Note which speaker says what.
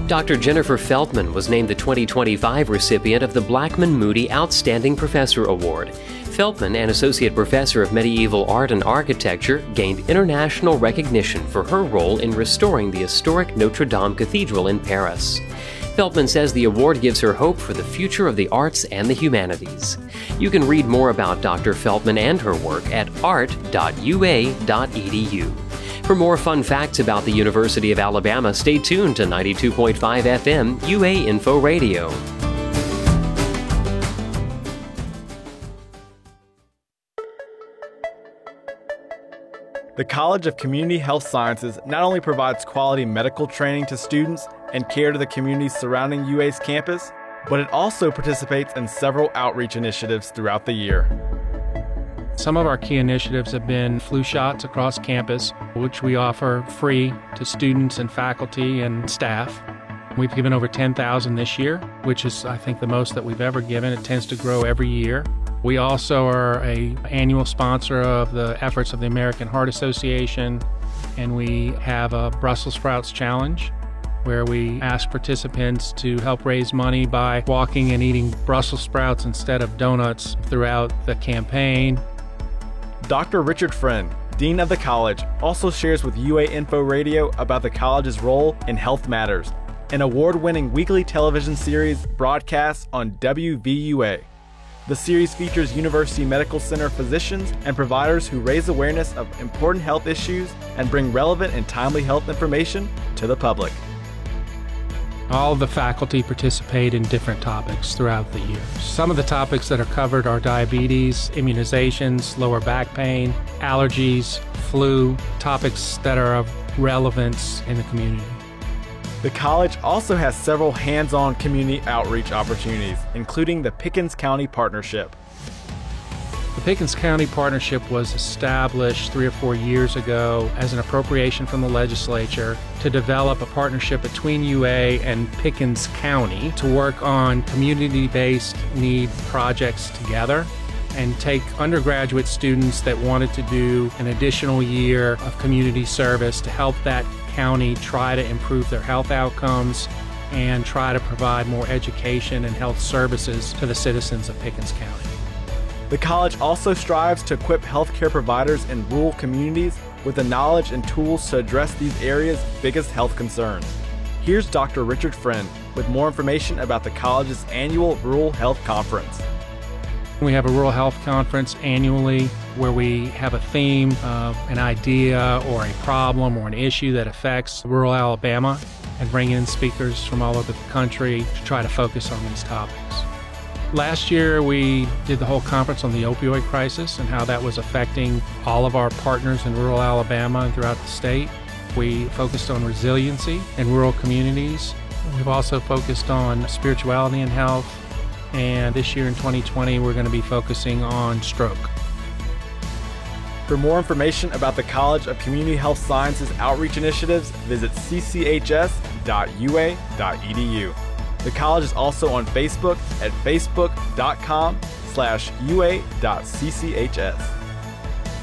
Speaker 1: Dr. Jennifer Feltman was named the 2025 recipient of the Blackman Moody Outstanding Professor Award. Feltman, an associate professor of medieval art and architecture, gained international recognition for her role in restoring the historic Notre Dame Cathedral in Paris. Feltman says the award gives her hope for the future of the arts and the humanities. You can read more about Dr. Feltman and her work at art.ua.edu. For more fun facts about the University of Alabama, stay tuned to 92.5 FM UA Info Radio.
Speaker 2: The College of Community Health Sciences not only provides quality medical training to students and care to the communities surrounding UA's campus, but it also participates in several outreach initiatives throughout the year.
Speaker 3: Some of our key initiatives have been flu shots across campus, which we offer free to students and faculty and staff. We've given over 10,000 this year, which is, I think, the most that we've ever given. It tends to grow every year. We also are an annual sponsor of the efforts of the American Heart Association, and we have a Brussels Sprouts Challenge, where we ask participants to help raise money by walking and eating Brussels sprouts instead of donuts throughout the campaign.
Speaker 2: Dr. Richard Friend, Dean of the college, also shares with UA Info Radio about the college's role in Health Matters, an award-winning weekly television series broadcast on WVUA. The series features University Medical Center physicians and providers who raise awareness of important health issues and bring relevant and timely health information to the public.
Speaker 3: All of the faculty participate in different topics throughout the year. Some of the topics that are covered are diabetes, immunizations, lower back pain, allergies, flu, topics that are of relevance in the community.
Speaker 2: The college also has several hands-on community outreach opportunities, including the Pickens County Partnership.
Speaker 3: The Pickens County Partnership was established 3 or 4 years ago as an appropriation from the legislature to develop a partnership between UA and Pickens County to work on community-based need projects together and take undergraduate students that wanted to do an additional year of community service to help that county try to improve their health outcomes and try to provide more education and health services to the citizens of Pickens County.
Speaker 2: The college also strives to equip healthcare providers in rural communities with the knowledge and tools to address these areas' biggest health concerns. Here's Dr. Richard Friend with more information about the college's annual Rural Health Conference.
Speaker 3: We have a Rural Health Conference annually where we have a theme of an idea or a problem or an issue that affects rural Alabama and bring in speakers from all over the country to try to focus on these topics. Last year, we did the whole conference on the opioid crisis and how that was affecting all of our partners in rural Alabama and throughout the state. We focused on resiliency in rural communities. We've also focused on spirituality and health. And this year in 2020, we're going to be focusing on stroke.
Speaker 2: For more information about the College of Community Health Sciences outreach initiatives, visit cchs.ua.edu. The college is also on Facebook at facebook.com/ua.cchs.